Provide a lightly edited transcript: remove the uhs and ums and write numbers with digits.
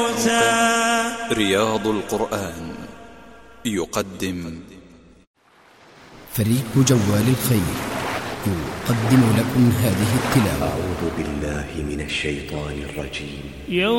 رياض القرآن يقدم فريق جوال الخير يقدم لكم هذه التلاوة. أعوذ بالله من الشيطان الرجيم.